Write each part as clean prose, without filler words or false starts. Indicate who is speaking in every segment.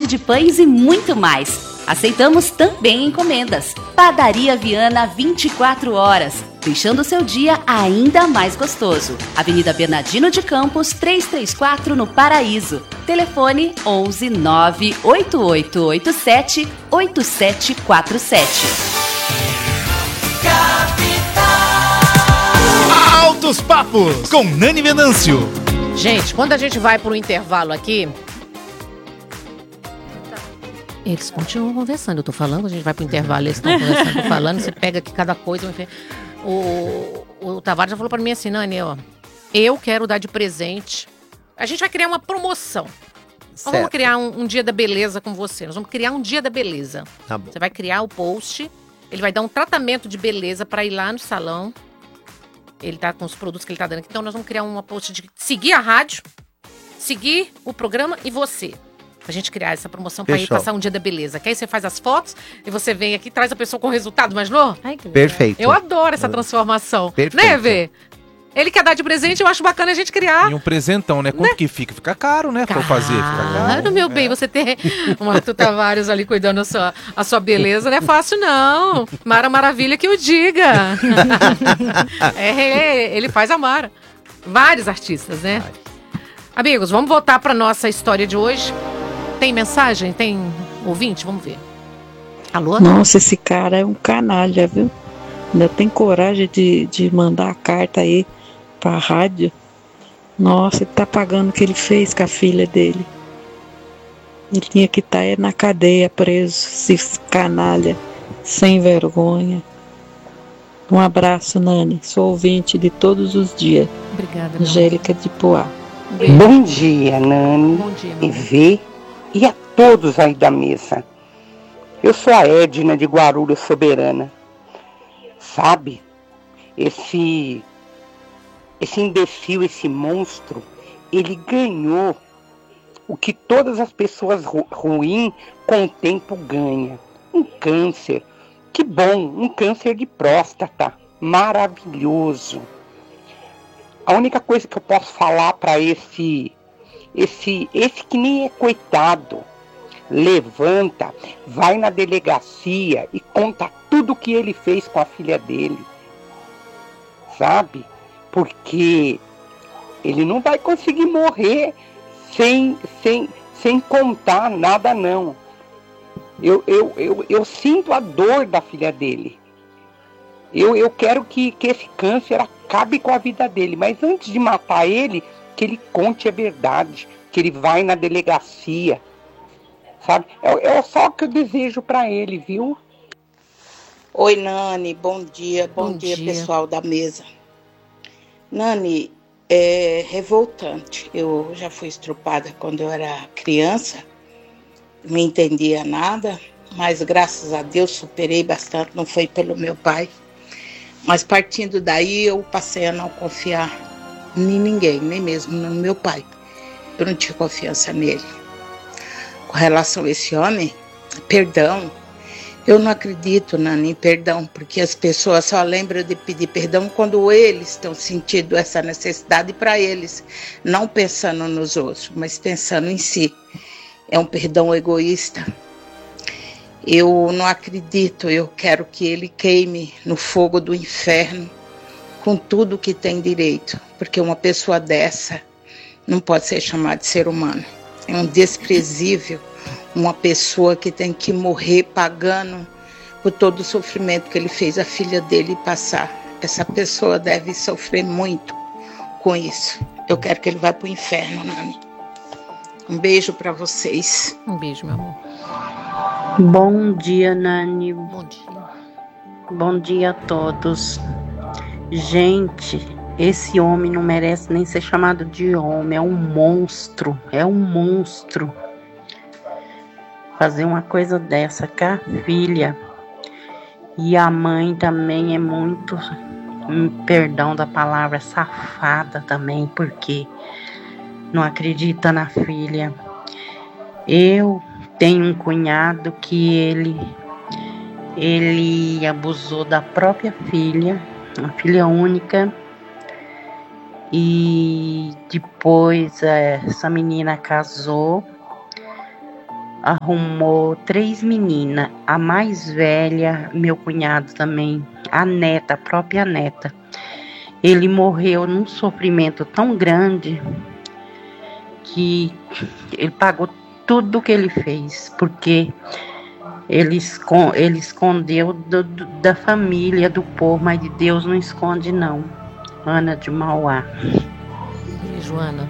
Speaker 1: de pães e muito mais. Aceitamos também encomendas. Padaria Viana 24 horas, deixando o seu dia ainda mais gostoso. Avenida Bernardino de Campos, 334 no Paraíso. Telefone 11 98887 8747.
Speaker 2: Altos Papos com Nani Venâncio.
Speaker 3: Gente, quando a gente vai para o intervalo aqui, eles continuam conversando. Eu tô falando, a gente vai pro intervalo, eles estão conversando, tô falando, você pega aqui cada coisa. O Tavares já falou pra mim assim, Nani, ó, eu quero dar de presente. A gente vai criar uma promoção. Nós vamos criar um dia da beleza com você. Nós vamos criar um dia da beleza.
Speaker 4: Tá bom.
Speaker 3: Você vai criar o post, ele vai dar um tratamento de beleza pra ir lá no salão. Ele tá com os produtos que ele tá dando aqui. Então nós vamos criar uma post de seguir a rádio, seguir o programa e você. Pra gente criar essa promoção pra ir passar um dia da beleza. Que aí você faz as fotos e você vem aqui e traz a pessoa com o resultado mais novo. Ai, que
Speaker 4: Perfeito.
Speaker 3: Eu adoro essa transformação.
Speaker 4: Perfeito.
Speaker 3: Né, Vê? Ele quer dar de presente, eu acho bacana a gente criar.
Speaker 5: E um presentão, né? Quanto que fica? Fica caro, né? Pra fazer. Fica caro.
Speaker 3: Claro, meu bem, você ter um Arthur Tavares ali cuidando a sua beleza não é fácil, não. Mara Maravilha que o diga. Ele faz a Mara. Vários artistas, né? Amigos, vamos voltar pra nossa história de hoje. Tem mensagem? Tem ouvinte? Vamos ver. Alô?
Speaker 6: Nossa, esse cara é um canalha, viu? Ainda tem coragem de mandar a carta aí pra rádio. Nossa, ele tá pagando o que ele fez com a filha dele. Ele tinha que estar na cadeia preso, esse canalha, sem vergonha. Um abraço, Nani. Sou ouvinte de todos os dias.
Speaker 3: Obrigada,
Speaker 6: Angélica de Poá.
Speaker 7: Bom dia, Nani.
Speaker 3: Bom dia,
Speaker 7: e Vê e a todos aí da mesa. Eu sou a Edna de Guarulhos Soberana. Sabe, esse imbecil, esse monstro, ele ganhou o que todas as pessoas ruins com o tempo ganham. Um câncer. Que bom, um câncer de próstata. Maravilhoso. A única coisa que eu posso falar para esse que nem é coitado, levanta, vai na delegacia e conta tudo o que ele fez com a filha dele, sabe? Porque ele não vai conseguir morrer sem contar nada, não. Eu sinto a dor da filha dele. Eu quero que esse câncer acabe com a vida dele, mas antes de matar ele, que ele conte a verdade, que ele vai na delegacia, sabe? É só o que eu desejo pra ele, viu?
Speaker 8: Oi, Nani, bom dia pessoal da mesa. Nani, é revoltante. Eu já fui estrupada quando eu era criança, não entendia nada, mas graças a Deus superei bastante, não foi pelo meu pai. Mas partindo daí eu passei a não confiar em ninguém, nem mesmo no meu pai. Eu não tinha confiança nele. Com relação a esse homem, perdão, eu não acredito, Nani, em perdão, porque as pessoas só lembram de pedir perdão quando eles estão sentindo essa necessidade para eles, não pensando nos outros, mas pensando em si. É um perdão egoísta. Eu não acredito, eu quero que ele queime no fogo do inferno com tudo que tem direito, porque uma pessoa dessa não pode ser chamada de ser humano. É um desprezível, uma pessoa que tem que morrer pagando por todo o sofrimento que ele fez a filha dele passar. Essa pessoa deve sofrer muito com isso. Eu quero que ele vá para o inferno, Nani. Um beijo para vocês.
Speaker 3: Um beijo, meu amor.
Speaker 9: Bom dia, Nani.
Speaker 3: Bom dia.
Speaker 9: Bom dia a todos. Gente, esse homem não merece nem ser chamado de homem. É um monstro. É um monstro. Fazer uma coisa dessa com a filha. E a mãe também é muito, perdão da palavra, safada também, porque não acredita na filha. Eu tenho um cunhado que ele abusou da própria filha, uma filha única, e depois essa menina casou arrumou 3 meninas. A mais velha, meu cunhado também, a neta, a própria neta. Ele morreu num sofrimento tão grande que ele pagou tudo que ele fez, porque ele escondeu da família, do povo, mas de Deus não esconde não. Ana de Mauá.
Speaker 3: E Joana?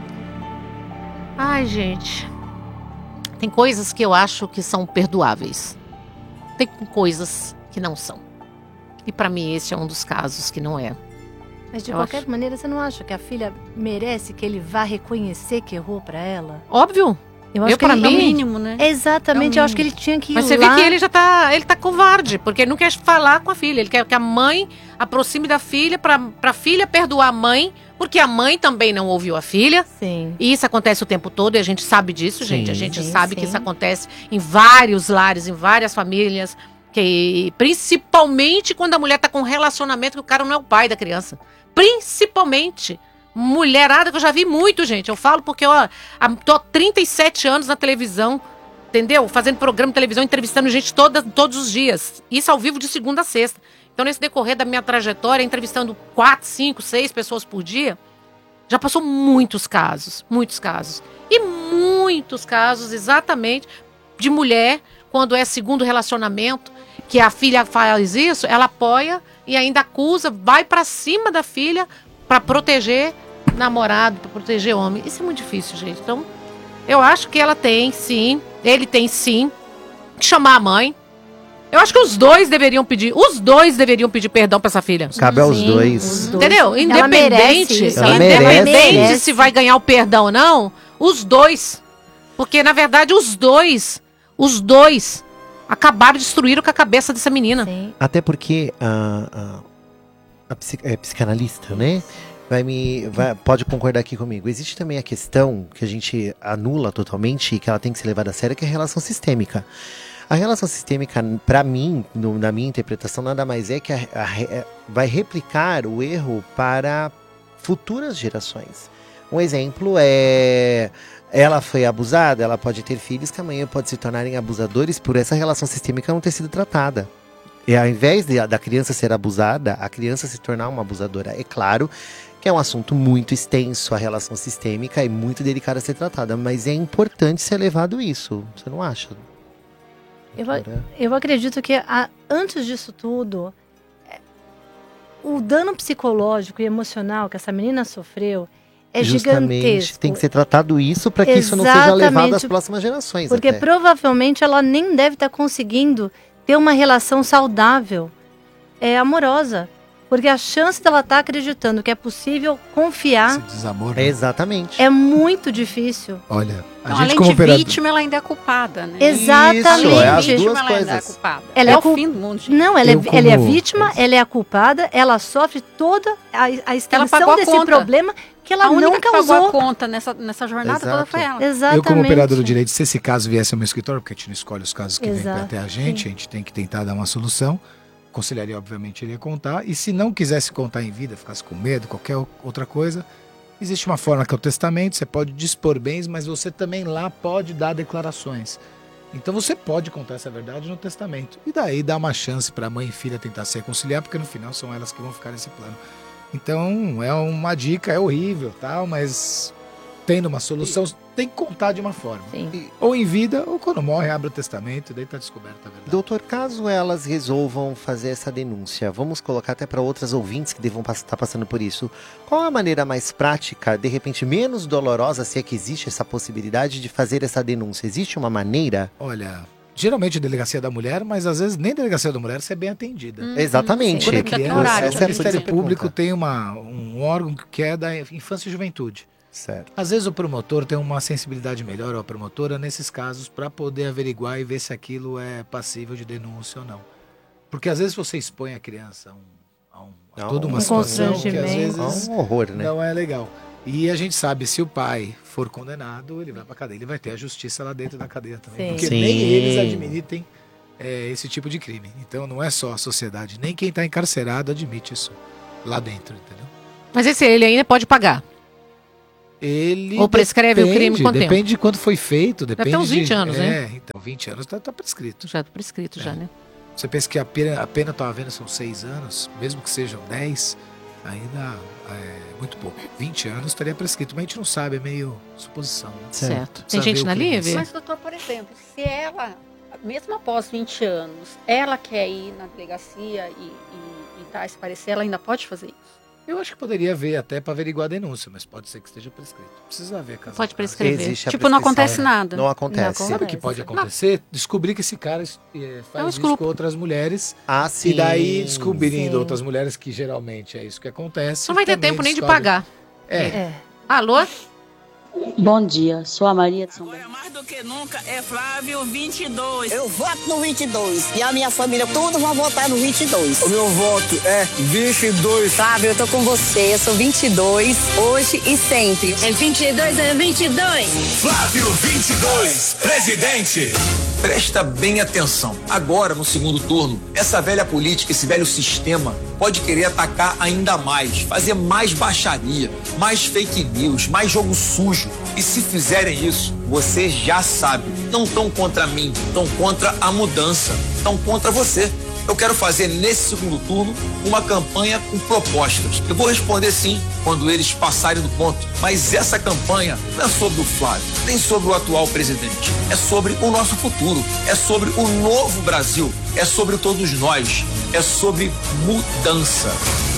Speaker 3: Ai, gente. Tem coisas que eu acho que são perdoáveis. Tem coisas que não são. E pra mim esse é um dos casos que não é.
Speaker 4: Mas de qualquer maneira, você não acha que a filha merece que ele vá reconhecer que errou pra ela?
Speaker 3: Óbvio.
Speaker 4: Eu acho que
Speaker 3: pra
Speaker 4: ele,
Speaker 3: mim,
Speaker 4: é o mínimo, né? Exatamente, eu acho que ele tinha que ir
Speaker 3: Mas você
Speaker 4: lá.
Speaker 3: vê que ele já tá covarde, porque ele não quer falar com a filha. Ele quer que a mãe aproxime da filha pra filha perdoar a mãe, porque a mãe também não ouviu a filha.
Speaker 4: Sim.
Speaker 3: E isso acontece o tempo todo e a gente sabe disso, gente. A gente sabe que
Speaker 4: sim.
Speaker 3: isso acontece em vários lares, em várias famílias. Que, principalmente quando a mulher tá com um relacionamento que o cara não é o pai da criança. Principalmente. Mulherada que eu já vi muito, gente. Eu falo porque eu tô há 37 anos na televisão, entendeu? Fazendo programa de televisão, entrevistando gente todos os dias. Isso ao vivo de segunda a sexta. Então, nesse decorrer da minha trajetória, entrevistando 4, 5, 6 pessoas por dia, já passou muitos casos. Muitos casos. E muitos casos, exatamente, de mulher, quando é segundo relacionamento, que a filha faz isso, ela apoia e ainda acusa, vai pra cima da filha pra proteger namorado, pra proteger homem. Isso é muito difícil, gente. Então, eu acho que ela tem, sim, ele tem, sim, que chamar a mãe. Eu acho que os dois deveriam pedir perdão pra essa filha.
Speaker 5: Cabe aos dois.
Speaker 3: Entendeu? Independente,
Speaker 5: Ela
Speaker 3: independente
Speaker 5: merece.
Speaker 3: se vai ganhar o perdão ou não, os dois. Porque, na verdade, os dois acabaram de destruir com a cabeça dessa menina.
Speaker 4: Sim.
Speaker 10: Até porque a psicanalista, né? Pode concordar aqui comigo. Existe também a questão que a gente anula totalmente e que ela tem que ser levada a sério, que é a relação sistêmica. A relação sistêmica, para mim, na minha interpretação, nada mais é que vai replicar o erro para futuras gerações. Um exemplo é... Ela foi abusada, ela pode ter filhos que amanhã podem se tornarem abusadores por essa relação sistêmica não ter sido tratada. E ao invés da criança ser abusada, a criança se tornar uma abusadora. É claro que é um assunto muito extenso, a relação sistêmica é muito delicada a ser tratada, mas é importante ser levado isso, você não acha?
Speaker 4: Eu acredito que antes disso tudo, o dano psicológico e emocional que essa menina sofreu é gigantesco.
Speaker 10: Tem que ser tratado isso para que isso não seja levado às próximas gerações.
Speaker 4: Porque provavelmente ela nem deve estar conseguindo ter uma relação saudável, amorosa. Porque a chance dela estar acreditando que é possível confiar...
Speaker 11: Esse desamor, né?
Speaker 10: Exatamente.
Speaker 4: É muito difícil.
Speaker 11: Olha,
Speaker 12: então, além de vítima, ela ainda é culpada, né?
Speaker 4: Exatamente.
Speaker 10: Isso, as
Speaker 12: vítima,
Speaker 10: duas
Speaker 12: ela
Speaker 10: coisas.
Speaker 12: ainda é culpada.
Speaker 4: Ela
Speaker 12: é
Speaker 4: é
Speaker 12: o fim do mundo, gente.
Speaker 4: Não, ela é vítima, ela é a culpada, ela sofre toda a extensão desse problema que ela não causou.
Speaker 12: A única que pagou a conta nessa jornada toda foi ela.
Speaker 4: Exatamente.
Speaker 11: Eu, como operador do direito, se esse caso viesse ao meu escritório, porque a gente não escolhe os casos que vêm até a
Speaker 4: Sim.
Speaker 11: gente tem que tentar dar uma solução. Conselharia, obviamente, ele ia contar. E se não quisesse contar em vida, ficasse com medo, qualquer outra coisa, existe uma forma que é o testamento, você pode dispor bens, mas você também lá pode dar declarações. Então você pode contar essa verdade no testamento. E daí dá uma chance para mãe e filha tentar se reconciliar, porque no final são elas que vão ficar nesse plano. Então é uma dica, é horrível, tal, mas tendo uma solução, tem que contar de uma forma. Ou em vida, ou quando morre, abre o testamento, daí tá descoberta a verdade.
Speaker 10: Doutor, caso elas resolvam fazer essa denúncia, vamos colocar até para outras ouvintes que devam estar passando por isso, qual a maneira mais prática, de repente menos dolorosa, se é que existe essa possibilidade de fazer essa denúncia? Existe uma maneira?
Speaker 11: Olha, geralmente delegacia da mulher, mas às vezes nem delegacia da mulher você é bem atendida.
Speaker 10: Exatamente.
Speaker 11: Quando é criança, o Ministério Público
Speaker 10: pergunta.
Speaker 11: tem um órgão que é da infância e juventude.
Speaker 10: Certo.
Speaker 11: Às vezes o promotor tem uma sensibilidade melhor, ou a promotora, nesses casos, para poder averiguar e ver se aquilo é passível de denúncia ou não. Porque às vezes você expõe a criança a toda uma situação que às vezes
Speaker 10: um horror, né?
Speaker 11: não é legal. E a gente sabe, se o pai for condenado, ele vai pra cadeia, ele vai ter a justiça lá dentro da cadeia também.
Speaker 4: Sim.
Speaker 11: Porque nem eles admitem esse tipo de crime. Então não é só a sociedade, nem quem está encarcerado admite isso lá dentro, entendeu?
Speaker 3: Mas ele ainda pode pagar.
Speaker 11: ele...
Speaker 3: Ou prescreve o crime quanto tempo?
Speaker 11: Depende de quando foi feito. Depende
Speaker 3: até uns 20 anos, né?
Speaker 11: Então 20 anos tá prescrito.
Speaker 3: Já tá prescrito, já, né?
Speaker 11: Você pensa que a pena estava vendo são 6 anos, mesmo que sejam 10, ainda é muito pouco. 20 anos estaria prescrito, mas a gente não sabe, é meio suposição. Né?
Speaker 3: Certo. Tem gente na linha, Vê?
Speaker 12: Mas, doutor, por exemplo, se ela, mesmo após 20 anos, ela quer ir na delegacia e dar esse parecer, ela ainda pode fazer isso?
Speaker 11: Eu acho que poderia ver até para averiguar a denúncia, mas pode ser que esteja prescrito. Precisa ver, caso.
Speaker 3: Pode prescrever.
Speaker 10: Existe a
Speaker 12: tipo, não acontece nada.
Speaker 10: Não acontece.
Speaker 11: Sabe o que pode acontecer? Descobrir que esse cara faz isso com outras mulheres.
Speaker 10: Ah, sim.
Speaker 11: E daí descobrindo outras mulheres, que geralmente é isso que acontece.
Speaker 3: Não vai ter tempo nem de pagar. Alô?
Speaker 13: Bom dia, sou a Maria de São Bento.
Speaker 14: Mais do que nunca é Flávio 22. Eu voto no 22 e a minha família todos vão votar no 22.
Speaker 15: O meu voto é 22.
Speaker 14: Flávio, eu tô com você, eu sou 22 hoje e sempre.
Speaker 15: É 22, é 22.
Speaker 16: Flávio 22, presidente. Presta bem atenção. Agora, no segundo turno, essa velha política, esse velho sistema pode querer atacar ainda mais, fazer mais baixaria, mais fake news, mais jogo sujo. E se fizerem isso, você já sabe, não estão contra mim, estão contra a mudança, estão contra você. Eu quero fazer nesse segundo turno uma campanha com propostas. Eu vou responder sim quando eles passarem do ponto. Mas essa campanha não é sobre o Flávio, nem sobre o atual presidente. É sobre o nosso futuro. É sobre o novo Brasil. É sobre todos nós. É sobre mudança.